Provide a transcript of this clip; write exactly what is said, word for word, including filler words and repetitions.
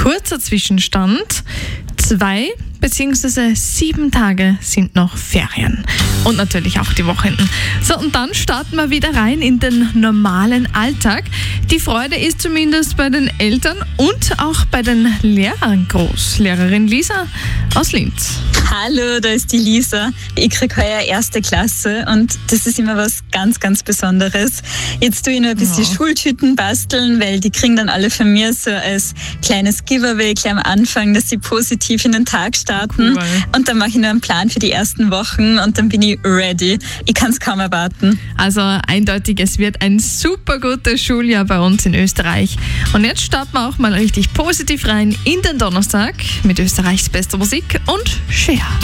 Kurzer Zwischenstand. Zwei beziehungsweise sieben Tage sind noch Ferien. Und natürlich auch die Wochenenden. So, und dann starten wir wieder rein in den normalen Alltag. Die Freude ist zumindest bei den Eltern und auch bei den Lehrern groß. Lehrerin Lisa aus Linz. Hallo, da ist die Lisa. Ich kriege heuer erste Klasse und das ist immer was ganz, ganz Besonderes. Jetzt tue ich noch ein bisschen Ja. Schultüten basteln, weil die kriegen dann alle von mir so als kleines Giveaway gleich am Anfang, dass sie positiv in den Tag starten. Cool. Und dann mache ich noch einen Plan für die ersten Wochen und dann bin ich ready. Ich kann es kaum erwarten. Also eindeutig, es wird ein super gutes Schuljahr bei uns in Österreich. Und jetzt starten wir auch mal richtig positiv rein in den Donnerstag mit Österreichs bester Musik und Shea.